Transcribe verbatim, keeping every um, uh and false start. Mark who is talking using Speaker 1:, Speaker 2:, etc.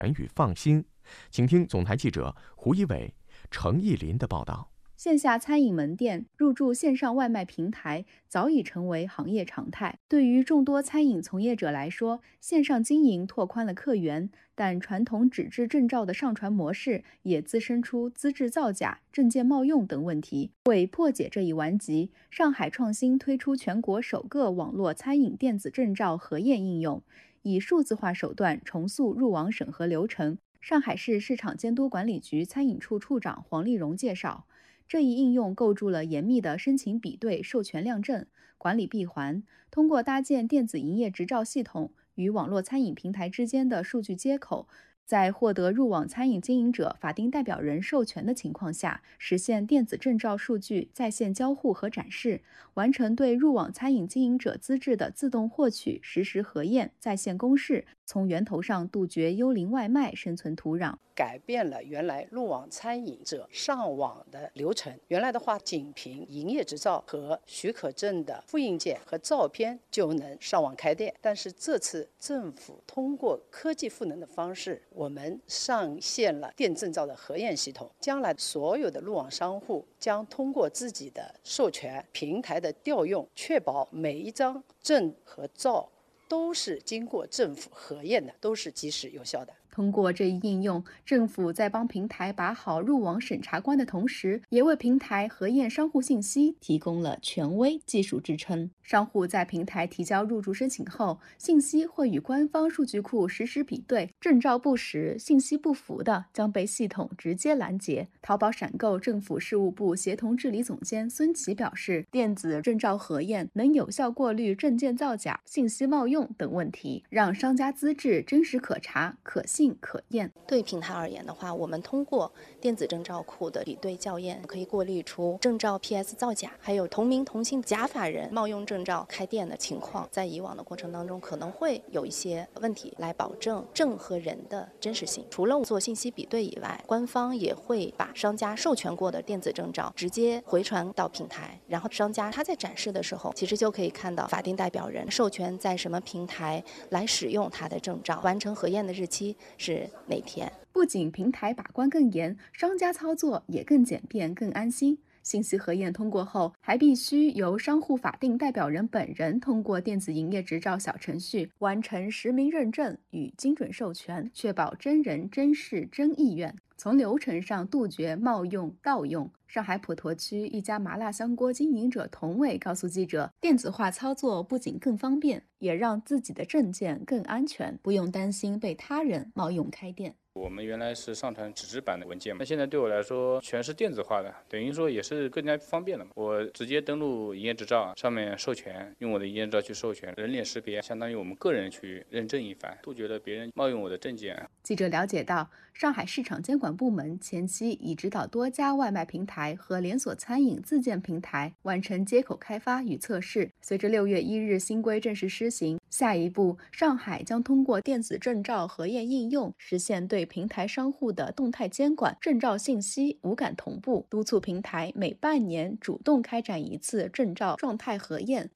Speaker 1: 全与放心。请听总台记者胡一伟、程艺林的报道。
Speaker 2: 线下餐饮门店入驻线上外卖平台早已成为行业常态。对于众多餐饮从业者来说，线上经营拓宽了客源，但传统纸质证照的上传模式也滋生出资质造假、证件冒用等问题。为破解这一顽疾，上海创新推出全国首个网络餐饮电子证照核验应用，以数字化手段重塑入网审核流程。上海市市场监督管理局餐饮处处长黄丽蓉介绍，这一应用构筑了严密的申请比对、授权量证、管理闭环，通过搭建电子营业执照系统与网络餐饮平台之间的数据接口，在获得入网餐饮经营者法定代表人授权的情况下，实现电子证照数据在线交互和展示，完成对入网餐饮经营者资质的自动获取、实时核验、在线公示，从源头上杜绝幽灵外卖生存土壤。
Speaker 3: 改变了原来入网餐饮者上网的流程。原来的话，仅凭营业执照和许可证的复印件和照片就能上网开店，但是这次政府通过科技赋能的方式，我们上线了电证照的核验系统。将来所有的入网商户将通过自己的授权平台的调用，确保每一张证和照都是经过政府核验的，都是及时有效的。
Speaker 2: 通过这一应用，政府在帮平台把好入网审查关的同时，也为平台核验商户信息提供了权威技术支撑。商户在平台提交入驻申请后，信息会与官方数据库实时比对，证照不实、信息不符的将被系统直接拦截。淘宝闪购政府事务部协同治理总监孙琦表示，电子证照核验能有效过滤证件造假、信息冒用等问题，让商家资质真实可查、可信可验。
Speaker 4: 对平台而言的话，我们通过电子证照库的比对校验，可以过滤出证照 P S 造假，还有同名同姓假法人冒用证照开店的情况。在以往的过程当中，可能会有一些问题，来保证证和人的真实性。除了做信息比对以外，官方也会把商家授权过的电子证照直接回传到平台，然后商家他在展示的时候，其实就可以看到法定代表人授权在什么平台来使用他的证照，完成核验的日期是哪天。
Speaker 2: 不仅平台把关更严，商家操作也更简便、更安心。信息核验通过后，还必须由商户法定代表人本人通过电子营业执照小程序完成实名认证与精准授权，确保真人真事真意愿。从流程上杜绝冒用、盗用。上海普陀区一家麻辣香锅经营者童伟告诉记者，电子化操作不仅更方便，也让自己的证件更安全，不用担心被他人冒用开店。
Speaker 5: 我们原来是上传纸质版的文件嘛，那现在对我来说全是电子化的，等于说也是更加方便了嘛。我直接登录营业执照，上面授权，用我的营业执照去授权，人脸识别，相当于我们个人去认证一番，杜绝了别人冒用我的证件。
Speaker 2: 记者了解到，上海市场监管部门前期已指导多家外卖平台和连锁餐饮自建平台完成接口开发与测试。随着六月一日新规正式施行，下一步上海将通过电子证照核验应用，实现对平台商户的动态监管，证照信息无感同步，督促平台每半年主动开展一次证照状态核验，